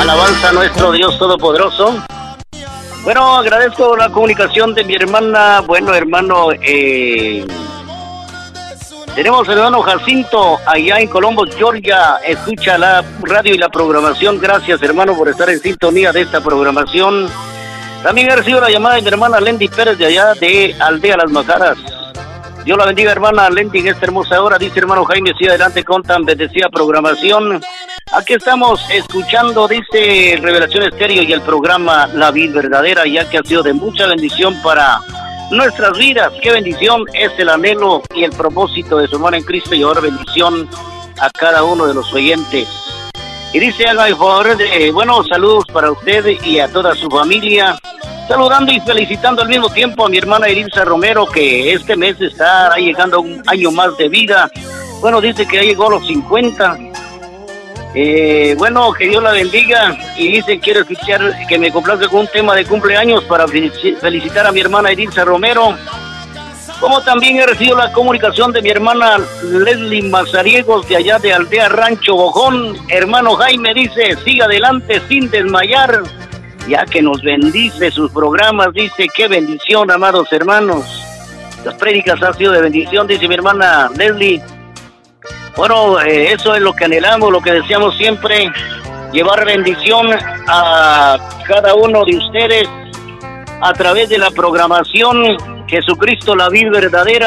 Alabanza a nuestro Dios Todopoderoso. Bueno, agradezco la comunicación de mi hermana. Bueno, hermano, tenemos al hermano Jacinto allá en Columbus, Georgia. Escucha la radio y la programación. Gracias, hermano, por estar en sintonía de esta programación. También he recibido la llamada de mi hermana Lendy Pérez de allá de Aldea Las Majaras. Dios la bendiga, hermana Lendy, en esta hermosa hora. Dice hermano Jaime, sigue adelante con tan bendecida programación. Aquí estamos escuchando, dice Revelación Estéreo y el programa La Vida Verdadera, ya que ha sido de mucha bendición para nuestras vidas. Qué bendición es el anhelo y el propósito de su hermano en Cristo, y ahora bendición a cada uno de los oyentes. Y dice, haga el favor de, saludos para usted y a toda su familia. Saludando y felicitando al mismo tiempo a mi hermana Elisa Romero, que este mes está llegando a un año más de vida. Bueno, dice que ya llegó a los 50. Que Dios la bendiga. Y dice, quiero escuchar que me complace con un tema de cumpleaños para felicitar a mi hermana Elisa Romero. Como también he recibido la comunicación de mi hermana Leslie Mazariegos de allá de Aldea Rancho Bojón. Hermano Jaime dice, siga adelante sin desmayar, ya que nos bendice sus programas. Dice, qué bendición, amados hermanos. Las prédicas han sido de bendición, dice mi hermana Leslie. Bueno, eso es lo que anhelamos, lo que deseamos siempre, llevar bendición a cada uno de ustedes a través de la programación Jesucristo, la vida verdadera.